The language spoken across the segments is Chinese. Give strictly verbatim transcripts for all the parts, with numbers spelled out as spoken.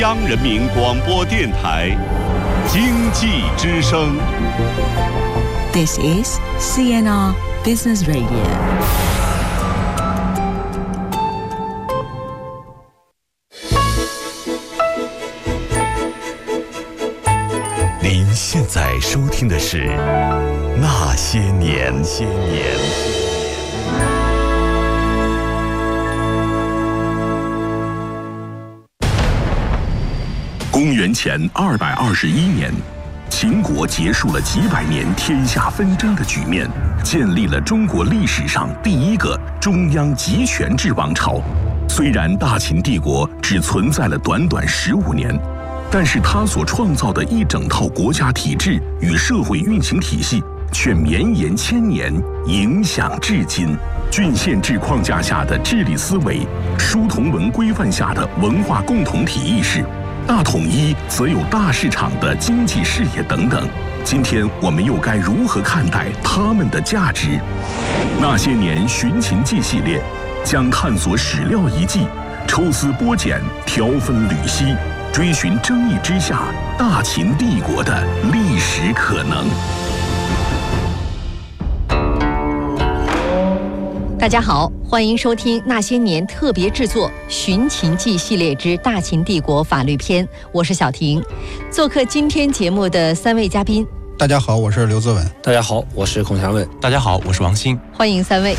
央人民广播电台经济之声。 This is C N R Business Radio。 您现在收听的是《那些年》。些年。公元前二百二十一年，秦国结束了几百年天下纷争的局面，建立了中国历史上第一个中央集权制王朝。虽然大秦帝国只存在了短短十五年，但是他所创造的一整套国家体制与社会运行体系却绵延千年，影响至今。郡县制框架下的治理思维，书同文规范下的文化共同体意识，大统一则有大市场的经济视野等等。今天我们又该如何看待他们的价值？那些年寻秦记系列将探索史料遗迹，抽丝剥茧，挑分缕析，追寻争议之下大秦帝国的历史可能。 大家好，欢迎收听那些年特别制作《寻秦记》系列之大秦帝国法律篇，我是小婷。做客今天节目的三位嘉宾， 大家好，我是刘泽文。 大家好，我是孔祥文。 大家好，我是王鑫。 欢迎三位。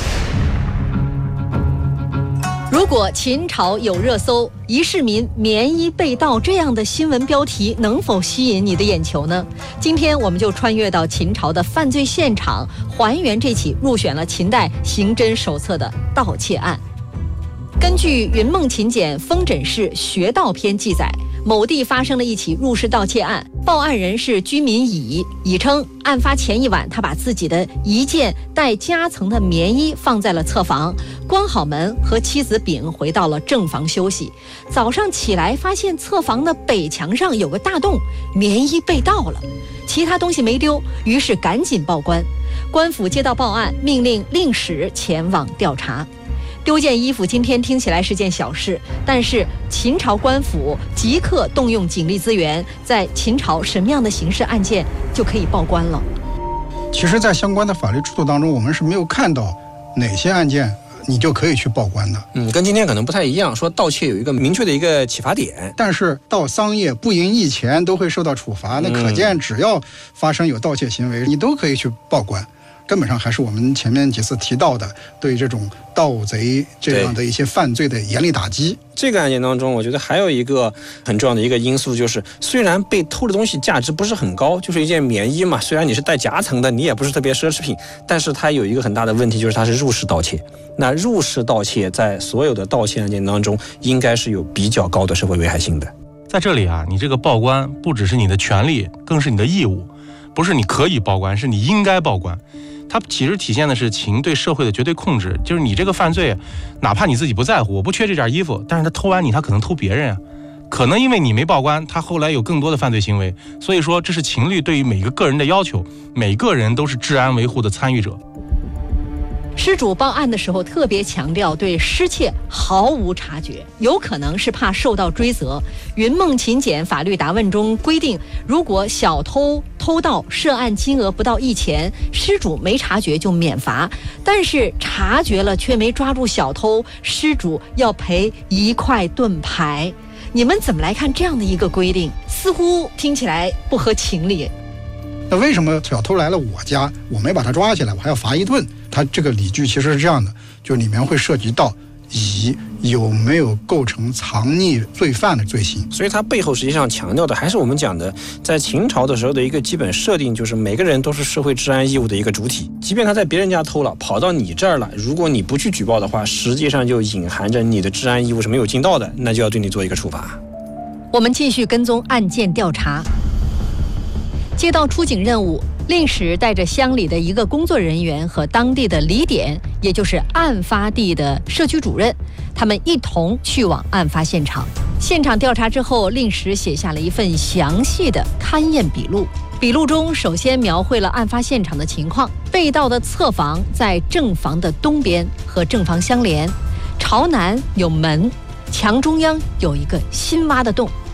如果秦朝有热搜“一市民棉衣被盗”这样的新闻标题，能否吸引你的眼球呢？今天我们就穿越到秦朝的犯罪现场，还原这起入选了秦代刑侦手册的盗窃案。根据《云梦秦简·封诊室学盗篇》记载，某地发生了一起入室盗窃案，报案人是居民乙。乙称，案发前一晚，他把自己的一件带夹层的棉衣放在了侧房，关好门，和妻子丙回到了正房休息。早上起来，发现侧房的北墙上有个大洞，棉衣被盗了，其他东西没丢，于是赶紧报官。官府接到报案，命令令史前往调查。丢件衣服今天听起来是件小事，但是秦朝官府即刻动用警力资源，在秦朝什么样的刑事案件就可以报官了？ 其实在相关的法律制度当中，我们是没有看到哪些案件你就可以去报官的。 嗯，跟今天可能不太一样，说盗窃有一个明确的一个启发点， 但是盗桑叶不盈一钱都会受到处罚，那可见只要发生有盗窃行为，你都可以去报官。根本上还是我们前面几次提到的对这种盗贼这样的一些犯罪的严厉打击。 这个案件当中，我觉得还有一个很重要的一个因素，就是虽然被偷的东西价值不是很高，就是一件棉衣嘛，虽然你是带夹层的，你也不是特别奢侈品，但是它有一个很大的问题，就是它是入室盗窃。那入室盗窃在所有的盗窃案件当中，应该是有比较高的社会危害性的。 在这里啊，你这个报官不只是你的权利，更是你的义务，不是你可以报官，是你应该报官。它其实体现的是秦对社会的绝对控制，就是你这个犯罪，哪怕你自己不在乎，我不缺这件衣服，但是他偷完你，他可能偷别人啊，可能因为你没报官，他后来有更多的犯罪行为，所以说这是秦律对于每个个人的要求，每个人都是治安维护的参与者。 失主报案的时候特别强调对失窃毫无察觉，有可能是怕受到追责。云梦秦简法律答问中规定，如果小偷偷盗涉案金额不到一钱，失主没察觉就免罚，但是察觉了却没抓住小偷，失主要赔一块盾牌。你们怎么来看这样的一个规定？似乎听起来不合情理。 那为什么小偷来了我家，我没把他抓起来，我还要罚一顿？他这个理据其实是这样的，就里面会涉及到乙有没有构成藏匿罪犯的罪行， 所以它背后实际上强调的还是我们讲的，在秦朝的时候的一个基本设定，就是每个人都是社会治安义务的一个主体。即便他在别人家偷了，跑到你这儿了，如果你不去举报的话，实际上就隐含着你的治安义务是没有尽到的，那就要对你做一个处罚。 我们继续跟踪案件调查。接到出警任务，令史带着乡里的一个工作人员和当地的李典，也就是案发地的社区主任，他们一同去往案发现场。现场调查之后，令史写下了一份详细的勘验笔录。笔录中首先描绘了案发现场的情况，被盗的侧房在正房的东边，和正房相连，朝南有门，墙中央有一个新挖的洞，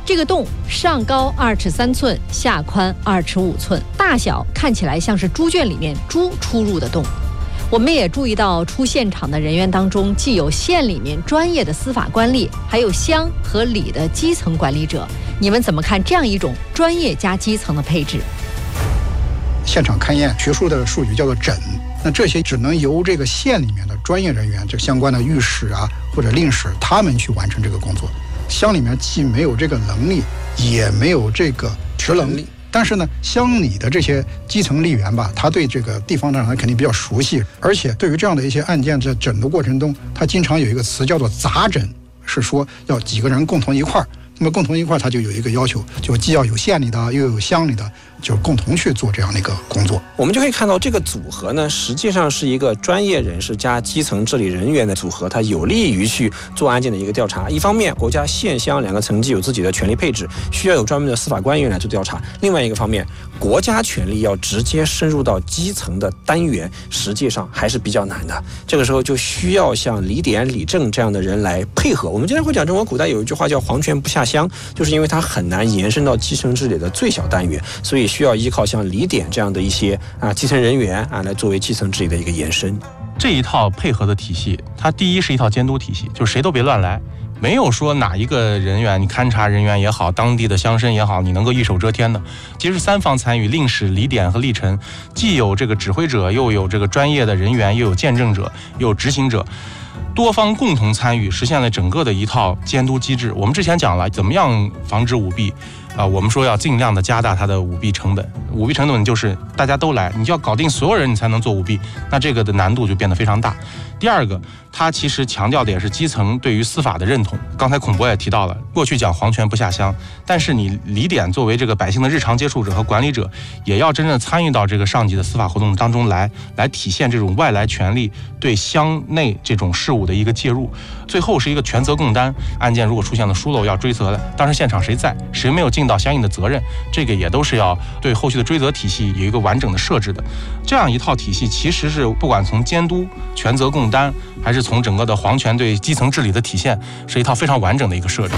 这个洞上高二尺三寸，下宽二尺五寸，大小看起来像是猪圈里面猪出入的洞。我们也注意到，出现场的人员当中，既有县里面专业的司法官吏，还有乡和里的基层管理者。你们怎么看这样一种专业加基层的配置？ 现场勘验学术的术语叫做诊，那这些只能由这个县里面的专业人员，这相关的御史啊或者令史，他们去完成这个工作。乡里面既没有这个能力，也没有这个职能力。但是呢，乡里的这些基层吏员吧，他对这个地方上他肯定比较熟悉，而且对于这样的一些案件，在诊的过程中，他经常有一个词叫做杂诊，是说要几个人共同一块儿。那么共同一块儿，他就有一个要求，就既要有县里的，又有乡里的，就是共同去做这样的一个工作。 我们就可以看到，这个组合呢，实际上是一个专业人士加基层治理人员的组合，它有利于去做案件的一个调查。一方面，国家县乡两个层级有自己的权力配置，需要有专门的司法官员来做调查；另外一个方面，国家权力要直接深入到基层的单元，实际上还是比较难的。这个时候就需要像李典、李正这样的人来配合。我们经常会讲，中国古代有一句话叫“皇权不下乡”，就是因为它很难延伸到基层治理的最小单元，所以需要依靠像李典这样的一些啊基层人员啊来作为基层治理的一个延伸。 这一套配合的体系，它第一是一套监督体系，就是谁都别乱来。没有说哪一个人员，你勘察人员也好，当地的乡绅也好，你能够一手遮天的。其实三方参与，令史、李典和吏臣，既有这个指挥者，又有这个专业的人员，又有见证者，又有执行者，多方共同参与，实现了整个的一套监督机制。我们之前讲了，怎么样防止舞弊啊、呃？我们说要尽量的加大它的舞弊成本。舞弊成本就是大家都来，你就要搞定所有人，你才能做舞弊，那这个的难度就变得非常大。第二个，它其实强调的也是基层对于司法的认同。刚才孔博也提到了，过去讲皇权不下乡，但是你李典作为这个百姓的日常接触者和管理者，也要真正参与到这个上级的司法活动当中来，来体现这种外来权力对乡内这种事务的一个介入。最后是一个权责共担，案件如果出现了疏漏要追责的，当时现场谁在，谁没有尽到相应的责任，这个也都是要对后续的追责体系有一个完整的设置的。这样一套体系其实是不管从监督、权责共担，还是从整个的皇权对基层治理的体现，是一套非常完整的一个设置。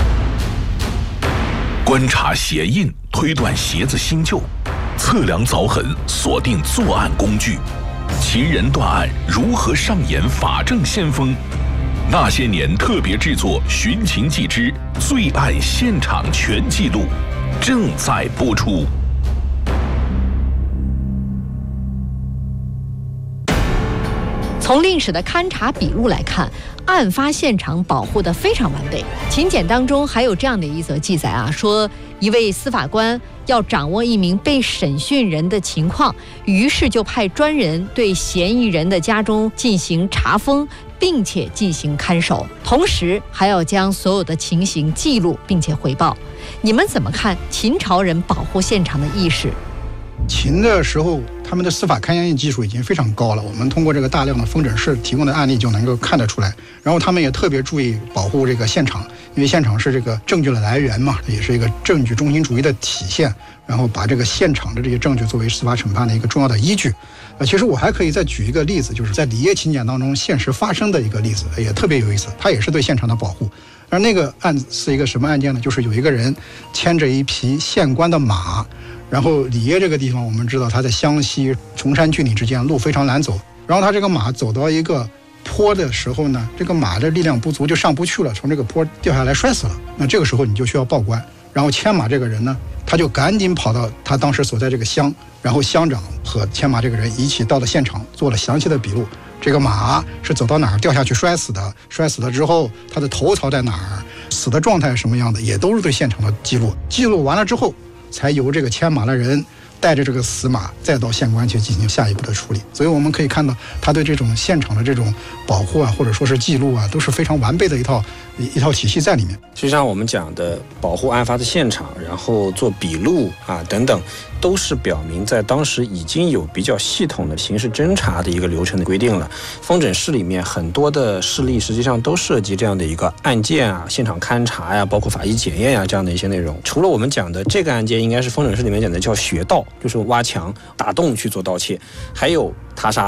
观察鞋印，推断鞋子新旧，测量凿痕，锁定作案工具，秦人断案如何上演法证先锋？那些年特别制作《寻秦记之罪案现场全记录》正在播出。 从令史的勘查笔录来看，案发现场保护得非常完备。秦简当中还有这样的一则记载啊，说一位司法官要掌握一名被审讯人的情况，于是就派专人对嫌疑人的家中进行查封，并且进行看守，同时还要将所有的情形记录并且汇报。你们怎么看秦朝人保护现场的意识？ 秦的时候，他们的司法勘验技术已经非常高了。我们通过这个大量的封诊室提供的案例就能够看得出来。然后他们也特别注意保护这个现场，因为现场是这个证据的来源嘛，也是一个证据中心主义的体现。然后把这个现场的这些证据作为司法审判的一个重要的依据。呃，其实我还可以再举一个例子，就是在李业秦简当中现实发生的一个例子，也特别有意思。它也是对现场的保护。而那个案子是一个什么案件呢？就是有一个人牵着一匹县官的马。然后李业这个地方，我们知道它在湘西崇山峻岭之间，路非常难走。然后他这个马走到一个坡的时候呢，这个马的力量不足，就上不去了，从这个坡掉下来摔死了。那这个时候你就需要报官，然后牵马这个人呢，他就赶紧跑到他当时所在这个乡，然后乡长和牵马这个人一起到了现场，做了详细的笔录。这个马是走到哪儿掉下去摔死的，摔死了之后他的头槽在哪儿，死的状态是什么样的，也都是对现场的记录。记录完了之后，才由这个牵马的人带着这个死马再到县官去进行下一步的处理。所以我们可以看到他对这种现场的这种保护啊，或者说是记录啊，都是非常完备的一套一套体系在里面。 实际上我们讲的保护案发的现场，然后做笔录啊等等，都是表明在当时已经有比较系统的刑事侦查的一个流程的规定了。封诊室里面很多的事例实际上都涉及这样的一个案件啊，现场勘查呀、啊，包括法医检验呀、啊、这样的一些内容。除了我们讲的这个案件，应该是封诊室里面讲的叫穴盗，就是挖墙打洞去做盗窃，还有他杀的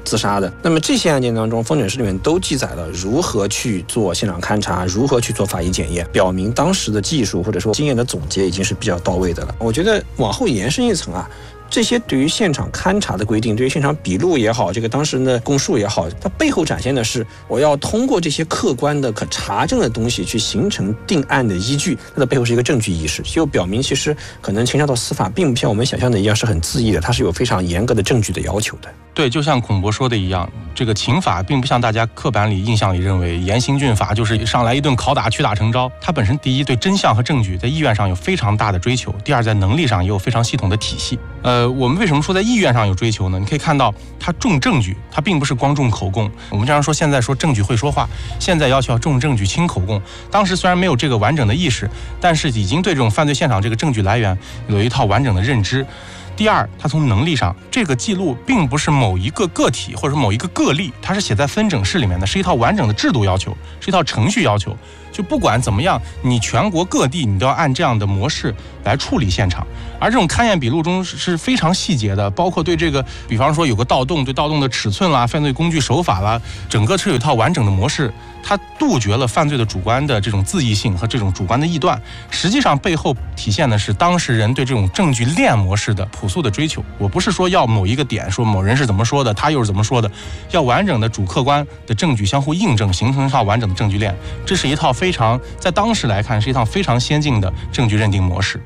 自杀的。那么这些案件当中，封诊室里面都记载了如何去做现场勘查，如何去做法医检验，表明当时的技术或者说经验的总结已经是比较到位的了。我觉得往后延伸一层啊，这些对于现场勘查的规定，对于现场笔录也好，这个当事人的供述也好，它背后展现的是我要通过这些客观的可查证的东西去形成定案的依据，它的背后是一个证据意识，就表明其实可能秦朝的司法并不像我们想象的一样是很恣意的，它是有非常严格的证据的要求的。 对，就像孔博说的一样，这个秦法并不像大家刻板里印象里认为严刑峻法就是上来一顿拷打屈打成招，它本身第一对真相和证据在意愿上有非常大的追求，第二在能力上也有非常系统的体系。呃，我们为什么说在意愿上有追求呢？你可以看到它重证据，它并不是光重口供。我们经常说现在说证据会说话，现在要求要重证据轻口供。当时虽然没有这个完整的意识，但是已经对这种犯罪现场这个证据来源有一套完整的认知。第二，它从能力上，这个记录并不是某一个个体或者某一个个例，它是写在分诊室里面的，是一套完整的制度要求，是一套程序要求。就不管怎么样，你全国各地你都要按这样的模式来处理现场。而这种勘验笔录中是非常细节的，包括对这个，比方说有个盗洞，对盗洞的尺寸啦、犯罪工具手法啦，整个是有一套完整的模式。它杜绝了犯罪的主观的这种恣意性和这种主观的臆断，实际上背后体现的是当事人对这种证据链模式的朴素的追求。我不是说要某一个点说某人是怎么说的，他又是怎么说的，要完整的主客观的证据相互印证，形成一套完整的证据链。这是一套非常在当时来看是一套非常先进的证据认定模式。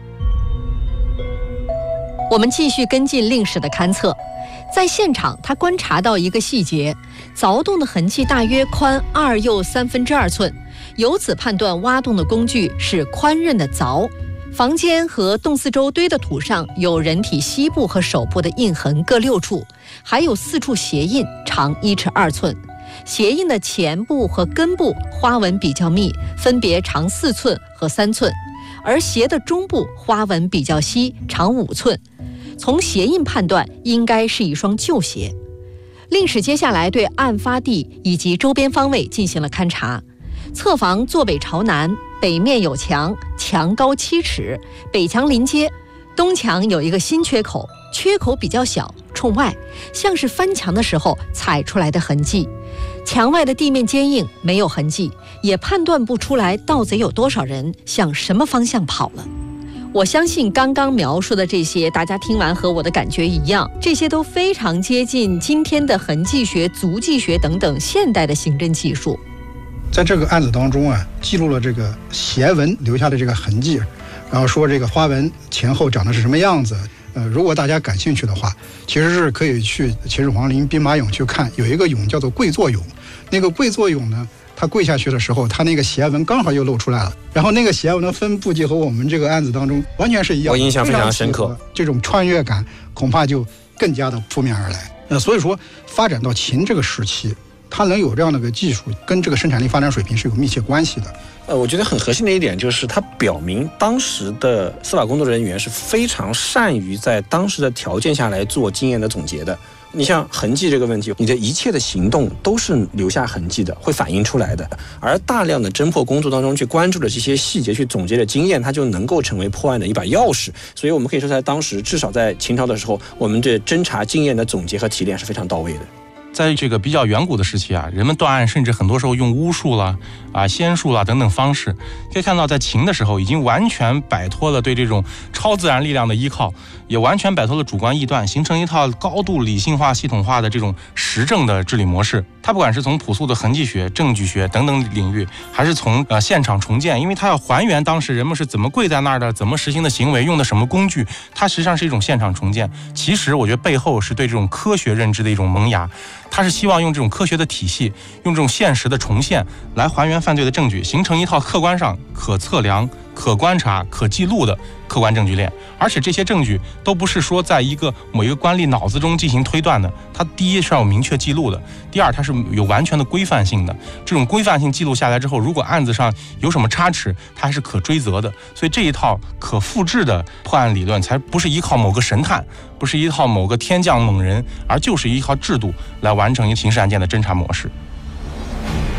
我们继续跟进令史的勘测，在现场他观察到一个细节，凿洞的痕迹大约宽二又三分之二寸，由此判断挖洞的工具是宽刃的凿。房间和洞四周堆的土上有人体膝部和手部的印痕各六处，还有四处鞋印，长一尺二寸。鞋印的前部和根部花纹比较密，分别长四寸和三寸，而鞋的中部花纹比较稀，长五寸。从鞋印判断，应该是一双旧鞋。令史接下来对案发地以及周边方位进行了勘查。侧房坐北朝南，北面有墙，墙高七尺，北墙临街，东墙有一个新缺口，缺口比较小，冲外，像是翻墙的时候踩出来的痕迹。墙外的地面坚硬，没有痕迹，也判断不出来盗贼有多少人，向什么方向跑了。我相信刚刚描述的这些，大家听完和我的感觉一样，这些都非常接近今天的痕迹学、足迹学等等现代的刑侦技术。 在这个案子当中啊，记录了这个鞋纹留下的这个痕迹，然后说这个花纹前后长得是什么样子。呃，如果大家感兴趣的话，其实是可以去秦始皇陵兵马俑去看，有一个俑叫做跪坐俑。那个跪坐俑呢，他跪下去的时候，他那个鞋纹刚好又露出来了，然后那个鞋纹的分布就和我们这个案子当中完全是一样的， 我印象非常深刻， 这种穿越感恐怕就更加的扑面而来。呃，所以说发展到秦这个时期，它能有这样的个技术，跟这个生产力发展水平是有密切关系的。 呃，我觉得很核心的一点就是，它表明当时的司法工作人员是非常善于在当时的条件下来做经验的总结的。你像痕迹这个问题，你的一切的行动都是留下痕迹的，会反映出来的。而大量的侦破工作当中去关注的这些细节，去总结的经验，它就能够成为破案的一把钥匙。所以我们可以说，在当时，至少在秦朝的时候，我们这侦查经验的总结和提炼是非常到位的。 在这个比较远古的时期啊，人们断案甚至很多时候用巫术啦、啊仙术啦等等方式，可以看到在秦的时候已经完全摆脱了对这种超自然力量的依靠，也完全摆脱了主观臆断，形成一套高度理性化、系统化的这种实证的治理模式。它不管是从朴素的痕迹学、证据学等等领域，还是从呃现场重建，因为它要还原当时人们是怎么跪在那儿的，怎么实行的行为，用的什么工具，它实际上是一种现场重建。其实我觉得背后是对这种科学认知的一种萌芽。他是希望用这种科学的体系，用这种现实的重现来还原犯罪的证据，形成一套客观上可测量、可观察、可记录的客观证据链。而且这些证据都不是说在一个某一个官吏脑子中进行推断的，它第一是要有明确记录的，第二它是有完全的规范性的。这种规范性记录下来之后，如果案子上有什么差池，它还是可追责的。所以这一套可复制的破案理论，才不是依靠某个神探，不是依靠某个天降猛人，而就是依靠制度来完成一个刑事案件的侦查模式。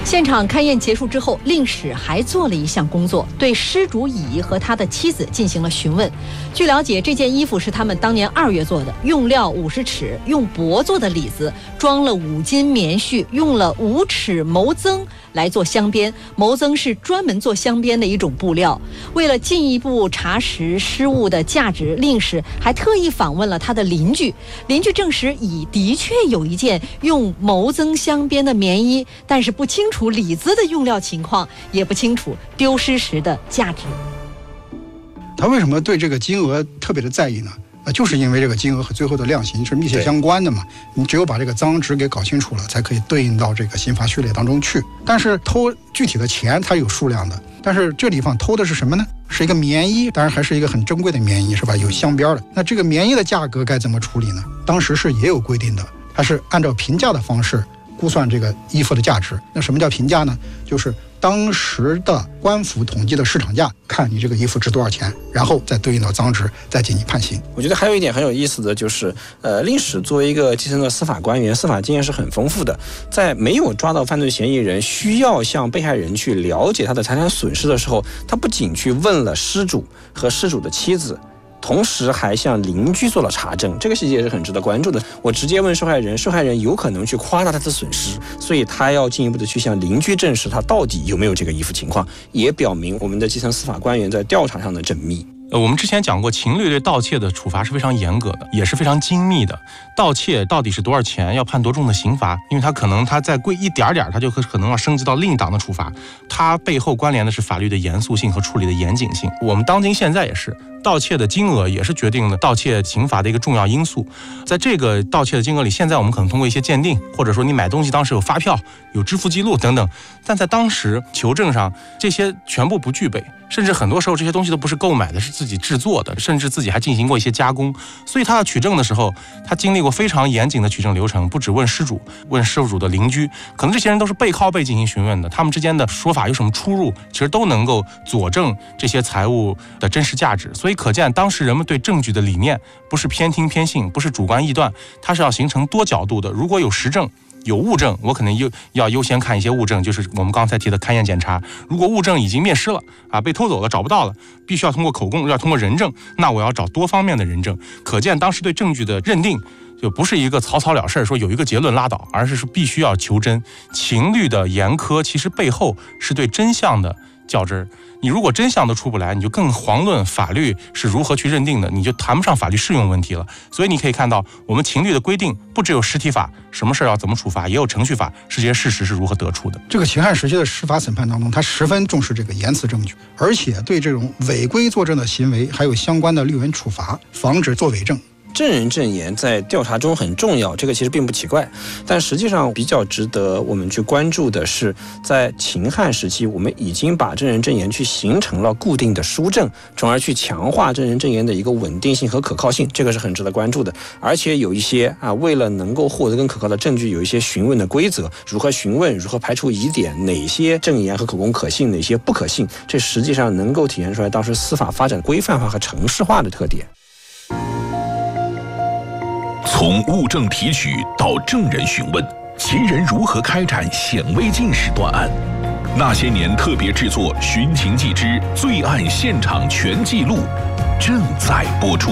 现场勘验结束之后，令史还做了一项工作，对失主乙和他的妻子进行了询问。据了解，这件衣服是他们当年二月做的，用料五十尺，用帛做的里子装了五斤棉絮，用了五尺毛增来做镶边。毛增是专门做镶边的一种布料。为了进一步查实失物的价值，令史还特意访问了他的邻居，邻居证实乙的确有一件用毛增镶边的棉衣，但是不清楚里子的用料情况，也不清楚丢失时的价值。 他为什么对这个金额特别的在意呢？呃，就是因为这个金额和最后的量刑是密切相关的嘛。你只有把这个赃值给搞清楚了，才可以对应到这个刑罚序列当中去。但是偷具体的钱它有数量的，但是这地方偷的是什么呢？是一个棉衣，当然还是一个很珍贵的棉衣，是吧？有镶边的。那这个棉衣的价格该怎么处理呢？当时是也有规定的，它是按照评价的方式估算这个衣服的价值。那什么叫评价呢？就是当时的官府统计的市场价，看你这个衣服值多少钱，然后再对应到赃值，再进行判刑。 我觉得还有一点很有意思的就是，呃，令史作为一个基层的司法官员，司法经验是很丰富的。在没有抓到犯罪嫌疑人，需要向被害人去了解他的财产损失的时候，他不仅去问了失主和失主的妻子，同时还向邻居做了查证，这个细节也是很值得关注的。我直接问受害人，受害人有可能去夸大他的损失，所以他要进一步的去向邻居证实他到底有没有这个衣服情况，也表明我们的基层司法官员在调查上的缜密。 呃，我们之前讲过，情律对盗窃的处罚是非常严格的，也是非常精密的。盗窃到底是多少钱，要判多重的刑罚，因为它可能它再贵一点点，它就可能要升级到另档的处罚。它背后关联的是法律的严肃性和处理的严谨性。我们当今现在也是，盗窃的金额也是决定了盗窃刑罚的一个重要因素。在这个盗窃的金额里，现在我们可能通过一些鉴定，或者说你买东西当时有发票、有支付记录等等，但在当时求证上这些全部不具备。甚至很多时候这些东西都不是购买的，是自己制作的，甚至自己还进行过一些加工。所以他要取证的时候，他经历过非常严谨的取证流程，不只问失主，问失主的邻居，可能这些人都是背靠背进行询问的，他们之间的说法有什么出入，其实都能够佐证这些财物的真实价值。所以可见当时人们对证据的理念不是偏听偏信，不是主观臆断，它是要形成多角度的。如果有实证有物证，我可能优要优先看一些物证，就是我们刚才提的勘验检查。如果物证已经灭失了啊，被偷走了，找不到了，必须要通过口供，要通过人证，那我要找多方面的人证。可见当时对证据的认定就不是一个草草了事，说有一个结论拉倒，而是说必须要求真。情律的严苛其实背后是对真相的较真儿。你如果真相都出不来，你就更遑论法律是如何去认定的，你就谈不上法律适用问题了。所以你可以看到，我们情律的规定不只有实体法，什么事要怎么处罚，也有程序法，是这些事实是如何得出的。 这个秦汉时期的司法审判当中，他十分重视这个言辞证据，而且对这种违规作证的行为还有相关的律文处罚，防止作伪证。 证人证言在调查中很重要，这个其实并不奇怪，但实际上比较值得我们去关注的是，在秦汉时期，我们已经把证人证言去形成了固定的书证，从而去强化证人证言的一个稳定性和可靠性，这个是很值得关注的。而且有一些啊，为了能够获得更可靠的证据，有一些询问的规则，如何询问，如何排除疑点，哪些证言和口供可信，哪些不可信，这实际上能够体现出来当时司法发展规范化和程式化的特点。 从物证提取到证人询问，秦人如何开展显微镜式断案？那些年特别制作《寻秦记之罪案现场全记录》正在播出。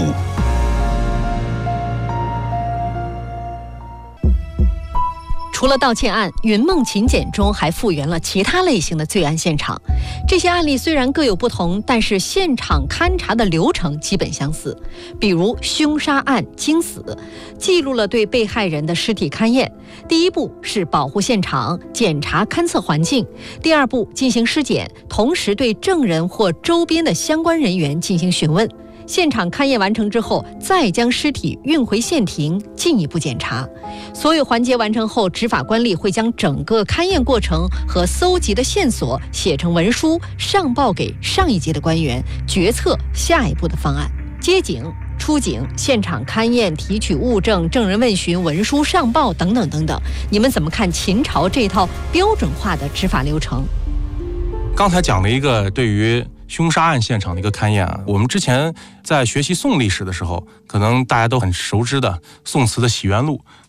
除了盗窃案，云梦秦简中还复原了其他类型的罪案现场。这些案例虽然各有不同，但是现场勘查的流程基本相似。比如凶杀案惊死，记录了对被害人的尸体勘验。第一步是保护现场，检查勘测环境；第二步进行尸检，同时对证人或周边的相关人员进行询问。现场勘验完成之后，再将尸体运回县庭进一步检查。所有环节完成后，执法官吏会将整个勘验过程和搜集的线索写成文书，上报给上一级的官员，决策下一步的方案。接警、出警、现场勘验、提取物证、证人问询、文书上报等等等等，你们怎么看秦朝这套标准化的执法流程？ 刚才讲了一个对于凶杀案现场的一个勘验啊，我们之前在学习宋历史的时候，可能大家都很熟知的宋词的《洗冤录》，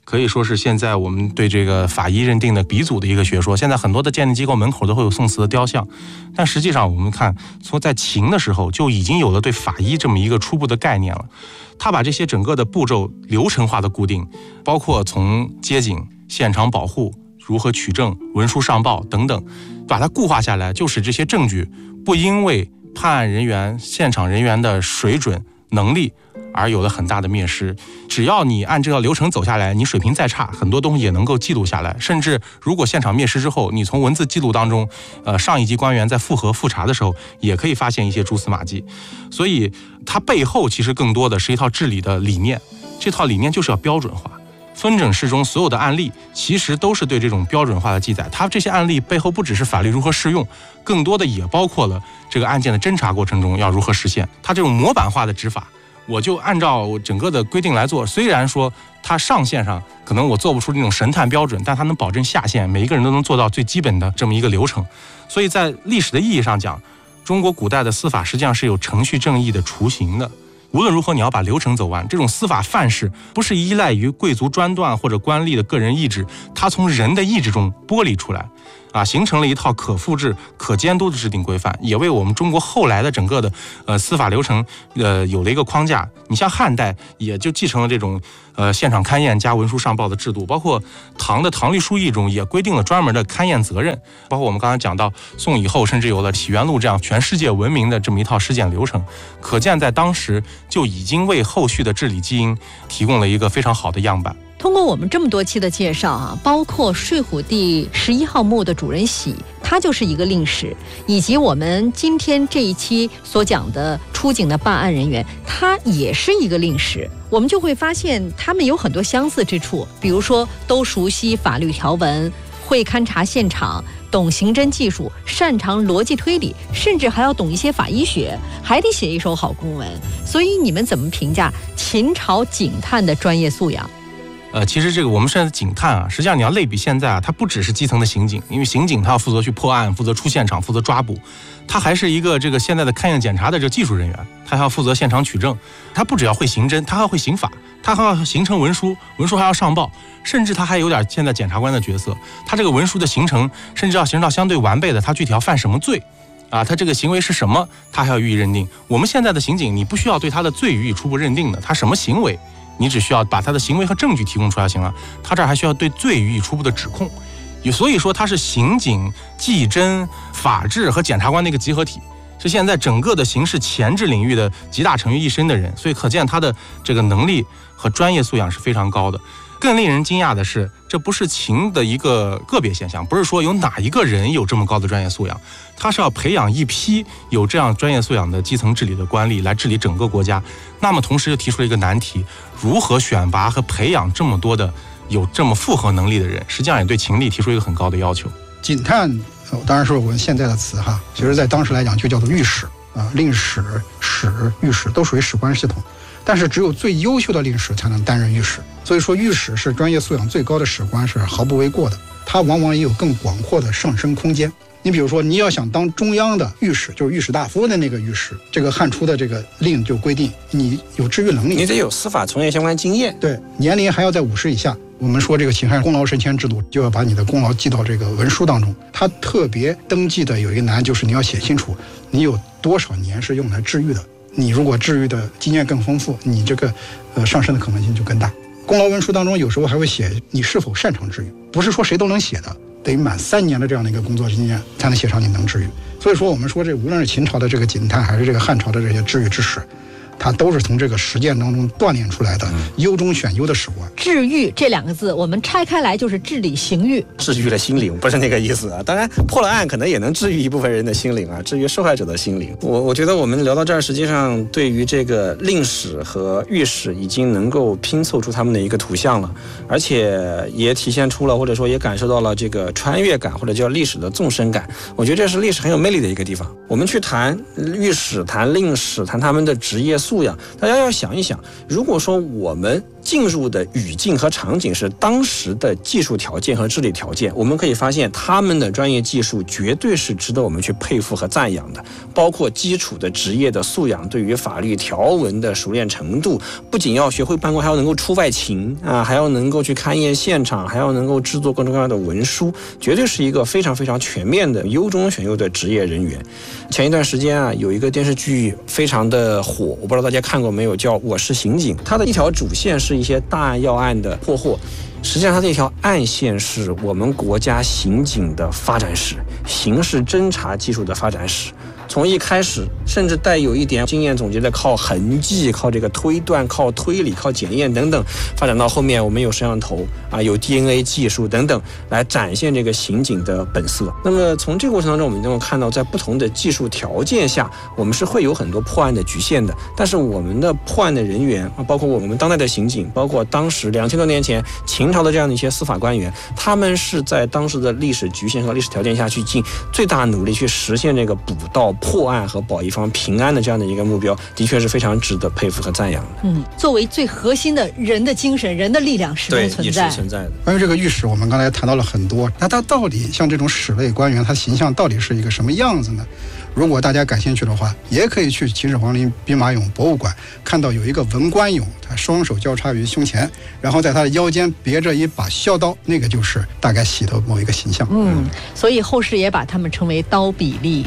可以说是现在我们对这个法医认定的鼻祖的一个学说。现在很多的鉴定机构门口都会有宋慈的雕像，但实际上我们看，从在秦的时候就已经有了对法医这么一个初步的概念了。他把这些整个的步骤流程化的固定，包括从接警、现场保护、如何取证、文书上报等等，把它固化下来，就使这些证据不因为判案人员、现场人员的水准、能力而有了很大的灭失。只要你按这个流程走下来，你水平再差，很多东西也能够记录下来。甚至如果现场灭失之后，你从文字记录当中，呃，上一级官员在复核复查的时候，也可以发现一些蛛丝马迹。所以它背后其实更多的是一套治理的理念，这套理念就是要标准化。分诊室中所有的案例其实都是对这种标准化的记载，它这些案例背后不只是法律如何适用，更多的也包括了这个案件的侦查过程中要如何实现。它这种模板化的执法，我就按照整个的规定来做，虽然说它上线上可能我做不出那种神探标准，但它能保证下线每一个人都能做到最基本的这么一个流程。所以在历史的意义上讲，中国古代的司法实际上是有程序正义的雏形的。无论如何，你要把流程走完。这种司法范式不是依赖于贵族专断或者官吏的个人意志，它从人的意志中剥离出来，啊，形成了一套可复制、可监督的制定规范，也为我们中国后来的整个的呃司法流程呃有了一个框架。你像汉代也就继承了这种呃现场勘验加文书上报的制度，包括唐的《唐律疏议》中也规定了专门的勘验责任，包括我们刚才讲到宋以后，甚至有了《启元录》这样全世界闻名的这么一套尸检流程，可见在当时就已经为后续的治理基因提供了一个非常好的样板。 通过我们这么多期的介绍啊，包括睡虎第十一号墓的主人喜，他就是一个令史，以及我们今天这一期所讲的出警的办案人员，他也是一个令史。我们就会发现他们有很多相似之处，比如说都熟悉法律条文，会勘察现场，懂刑侦技术，擅长逻辑推理，甚至还要懂一些法医学，还得写一手好公文。所以你们怎么评价秦朝警探的专业素养？ 呃，其实这个我们现在的警探啊，实际上你要类比现在啊，它不只是基层的刑警，因为刑警他要负责去破案，负责出现场，负责抓捕，他还是一个这个现在的勘验检查的这个技术人员，他还要负责现场取证，他不只要会刑侦，他还要会刑法，他还要形成文书，文书还要上报，甚至他还有点现在检察官的角色，他这个文书的形成，甚至要形成到相对完备的，他具体要犯什么罪。啊，他这个行为是什么，他还要予以认定。我们现在的刑警，你不需要对他的罪予以初步认定的，他什么行为，你只需要把他的行为和证据提供出来就行了。他这儿还需要对罪予以初步的指控，也所以说他是刑警、技侦、法治和检察官的一个集合体，是现在整个的刑事前置领域的集大成于一身的人，所以可见他的这个能力和专业素养是非常高的。更令人惊讶的是，这不是秦的一个个别现象，不是说有哪一个人有这么高的专业素养，他是要培养一批有这样专业素养的基层治理的官吏来治理整个国家。那么同时又提出了一个难题，如何选拔和培养这么多的有这么复合能力的人，实际上也对秦吏提出一个很高的要求。 警探当然是我们现在的词哈，其实在当时来讲就叫做御史啊，令史、史、御史都属于史官系统，但是只有最优秀的令史才能担任御史。所以说御史是专业素养最高的史官是毫不为过的，他往往也有更广阔的上升空间。你比如说你要想当中央的御史，就是御史大夫的那个御史，这个汉初的这个令就规定你有治狱能力， 你得有司法从业相关经验， 对，年龄还要在五十以下。我们说这个秦汉功劳升迁制度，就要把你的功劳记到这个文书当中。他特别登记的有一个难，就是你要写清楚你有多少年是用来治狱的。你如果治狱的经验更丰富，你这个呃上升的可能性就更大。功劳文书当中有时候还会写你是否擅长治狱，不是说谁都能写的，得满三年的这样的一个工作经验才能写上你能治狱。所以说我们说这无论是秦朝的这个警探，还是这个汉朝的这些治狱之史，它都是从这个实践当中锻炼出来的优中选优的史官。 治狱这两个字，我们拆开来就是治理刑狱， 治愈了心灵，不是那个意思啊。当然，破了案可能也能治愈一部分人的心灵啊，治愈受害者的心灵。我我觉得我们聊到这儿，实际上对于这个令史和御史已经能够拼凑出他们的一个图像了，而且也体现出了，或者说也感受到了这个穿越感，或者叫历史的纵深感。我觉得这是历史很有魅力的一个地方。我们去谈御史、谈令史、谈他们的职业素养，大家要想一想，如果说我们进入的语境和场景是当时的技术条件和治理条件，我们可以发现他们的专业技术绝对是值得我们去佩服和赞扬的，包括基础的职业的素养，对于法律条文的熟练程度，不仅要学会办公，还要能够出外勤啊，还要能够去勘验现场，还要能够制作各种各样的文书，绝对是一个非常非常全面的优中选优的职业人员。前一段时间啊，有一个电视剧非常的火，我不知道大家看过没有，叫《我是刑警》，它的一条主线是一些大案要案的破获，实际上它这条暗线是我们国家刑警的发展史，刑事侦查技术的发展史。从一开始甚至带有一点经验总结的靠痕迹、靠这个推断、靠推理、靠检验等等，发展到后面我们有摄像头啊，有 D N A 技术等等，来展现这个刑警的本色。那么从这个过程当中，我们能够看到，在不同的技术条件下，我们是会有很多破案的局限的。但是我们的破案的人员，包括我们当代的刑警，包括当时两千多年前秦朝的这样的一些司法官员，他们是在当时的历史局限和历史条件下去尽最大努力去实现这个捕盗、破案和保一方平安的这样的一个目标，的确是非常值得佩服和赞扬的。 嗯，作为最核心的人的精神、人的力量始终存在。 对，一直存在的。 关于这个御史，我们刚才谈到了很多，那他到底像这种史类官员，他形象到底是一个什么样子呢？如果大家感兴趣的话，也可以去秦始皇陵兵马俑博物馆，看到有一个文官俑，他双手交叉于胸前，然后在他的腰间别着一把削刀，那个就是大概洗的某一个形象。 嗯，所以后世也把他们称为刀比利。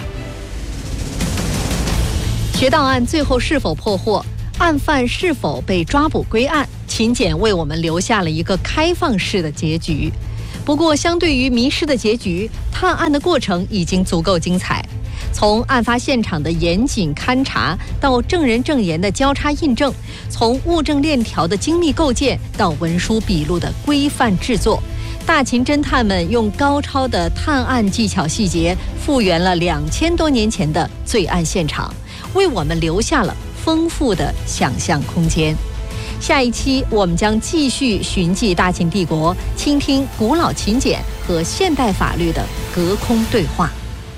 学道案最后是否破获，案犯是否被抓捕归案，秦简为我们留下了一个开放式的结局。不过相对于迷失的结局，探案的过程已经足够精彩。从案发现场的严谨勘查到证人证言的交叉印证，从物证链条的精密构建到文书笔录的规范制作，大秦侦探们用高超的探案技巧细节，复原了两千多年前的罪案现场，为我们留下了丰富的想象空间。下一期我们将继续寻迹大秦帝国，倾听古老秦简和现代法律的隔空对话。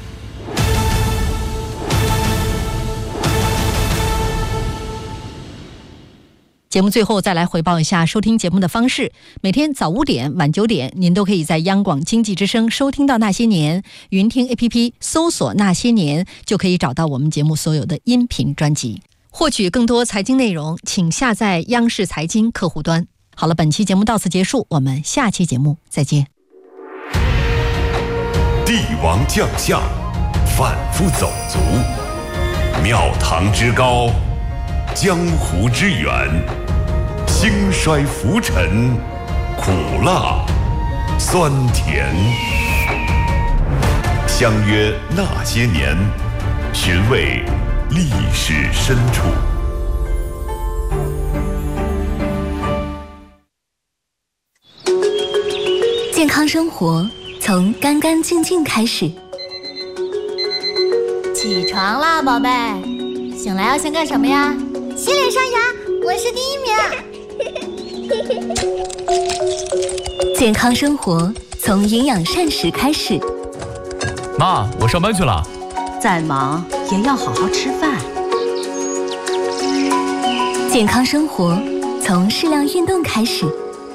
节目最后再来回报一下收听节目的方式，每天早五点晚九点您都可以在央广经济之声收听到那些年，云听 A P P 搜索那些年就可以找到我们节目所有的音频专辑。获取更多财经内容请下载央视财经客户端。好了，本期节目到此结束，我们下期节目再见。 帝王将相反复走卒，庙堂之高，江湖之远，兴衰浮沉，苦辣酸甜。相约那些年，寻味历史深处。 健康生活从干干净净开始。 起床啦，宝贝！醒来要先干什么呀？ 洗脸刷牙，我是第一名。 健康生活从营养膳食开始。 妈，我上班去了。 再忙也要好好吃饭。 健康生活从适量运动开始。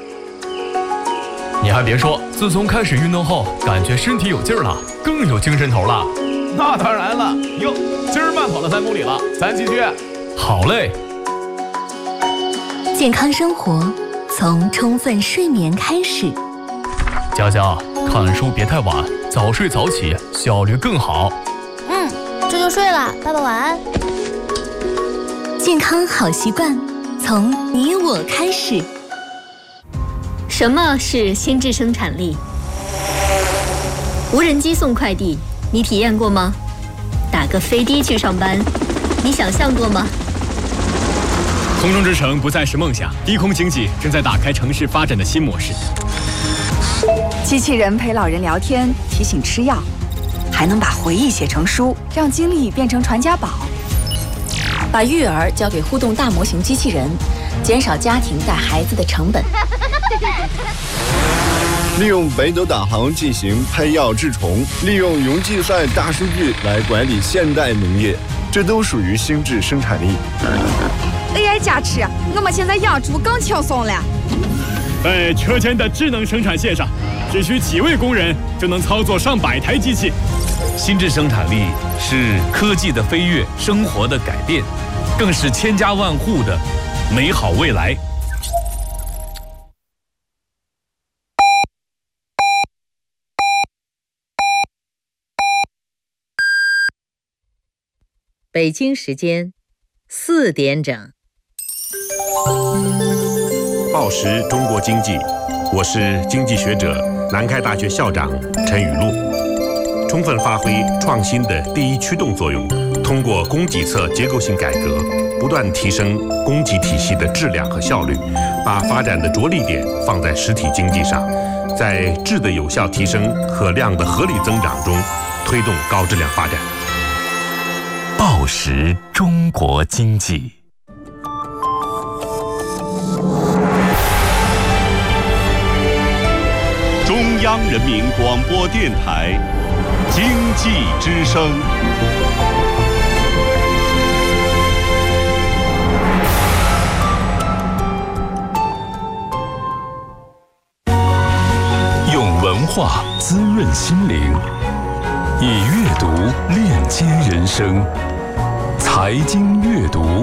你还别说，自从开始运动后，感觉身体有劲儿了，更有精神头了。 那当然了，哟，今儿慢跑了三公里了，咱继续。 好嘞。 健康生活从充分睡眠开始。 佳佳，看书别太晚，早睡早起，效率更好。 嗯，这就睡了，爸爸晚安。 健康好习惯从你我开始。 什么是心智生产力？无人机送快递，你体验过吗？打个飞的去上班，你想象过吗？ 空中之城不再是梦想，低空经济正在打开城市发展的新模式。 机器人陪老人聊天，提醒吃药，还能把回忆写成书，让经历变成传家宝。 把育儿交给互动大模型机器人，减少家庭带孩子的成本。 利用北斗导航进行拍药治虫，利用云计算大数据来管理现代农业，这都属于心智生产力。 A I 加持，我们现在养猪更轻松了。 在车间的智能生产线上，只需几位工人就能操作上百台机器。 心智生产力是科技的飞跃，生活的改变，更是千家万户的美好未来。 北京时间四点整。 报时中国经济，我是经济学者、南开大学校长陈雨露。充分发挥创新的第一驱动作用，通过供给侧结构性改革，不断提升供给体系的质量和效率，把发展的着力点放在实体经济上，在质的有效提升和量的合理增长中，推动高质量发展。 报时中国经济。 中央人民广播电台经济之声。 用文化滋润心灵，以阅读链接人生。财经阅读。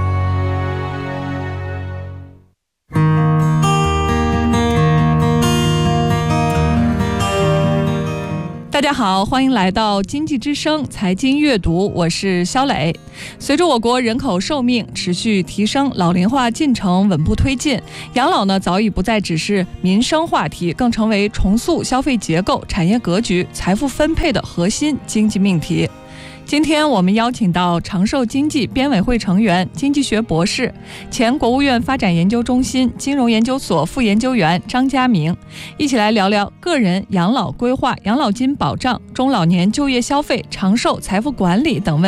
大家好，欢迎来到经济之声财经阅读，我是肖磊。随着我国人口寿命持续提升，老龄化进程稳步推进，养老呢早已不再只是民生话题，更成为重塑消费结构、产业格局、财富分配的核心经济命题。今天我们邀请到长寿经济编委会成员、经济学博士、前国务院发展研究中心金融研究所副研究员张家明，一起来聊聊个人养老规划、养老金保障、中老年就业消费、长寿财富管理等问题。